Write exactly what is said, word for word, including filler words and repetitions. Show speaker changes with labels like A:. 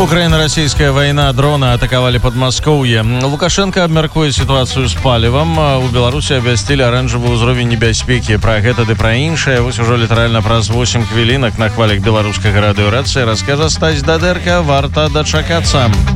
A: Украіна-расійская вайна, дрона атакавалі Падмаскоўе. Лукашенко абмяркуе сітуацыю з палівам. У Беларусі абвясцілі аранжавы ўзровень небяспекі. Пра гэта ды пра іншае вось ужо літаральна праз восем хвілінак на хвалях беларускага радыёрацыі раскажа Стась Дадэрка. Варта дачакацца.